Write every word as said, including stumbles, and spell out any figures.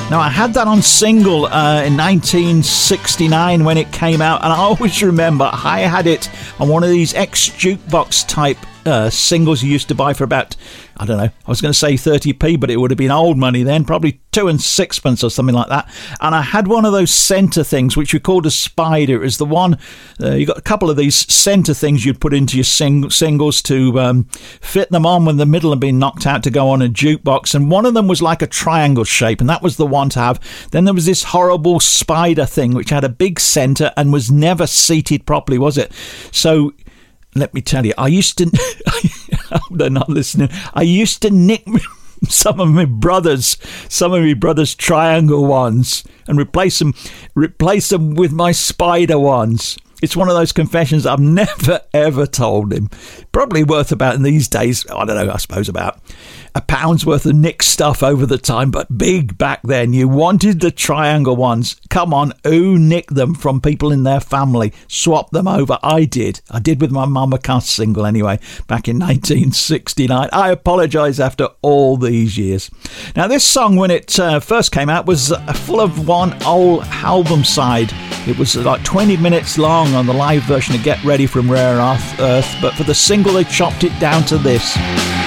Now, I had that on single uh, in nineteen sixty-nine when it came out, and I always remember I had it on one of these ex-jukebox type uh, singles you used to buy for about, I don't know, I was going to say thirty p, but it would have been old money then, probably two and sixpence or something like that. And I had one of those centre things, which we called a spider. It was the one, uh, you got a couple of these centre things you'd put into your sing- singles to um, fit them on when the middle had been knocked out to go on a jukebox. And one of them was like a triangle shape, and that was the one to have. Then there was this horrible spider thing, which had a big centre and was never seated properly, was it? So let me tell you, I used to, they're not listening, I used to nick some of my brothers, some of my brothers' triangle ones and replace them, replace them with my spider ones. It's one of those confessions I've never, ever told him. Probably worth about, in these days, I don't know, I suppose about a pound's worth of nicked stuff over the time, but big back then. You wanted the triangle ones. Come on, who nicked them from people in their family? Swap them over. I did. I did with my Mama Cass single anyway, back in nineteen sixty-nine. I apologise after all these years. Now, this song, when it uh, first came out, was uh, full of one old album side. It was like twenty minutes long on the live version of Get Ready from Rare Earth, but for the single they chopped it down to this.